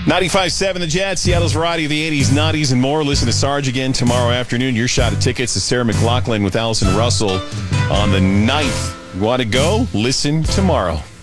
95.7 The Jets, Seattle's variety of the 80s, 90s, and more. Listen to Sarge again tomorrow afternoon. Your shot at tickets to Sarah McLachlan with Allison Russell on the 9th. You want to go? Listen tomorrow.